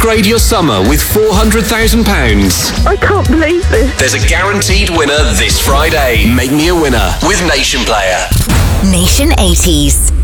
upgrade your summer with £400,000. I can't believe this. There's a guaranteed winner this Friday. Make me a winner with Nation Player. Nation 80s.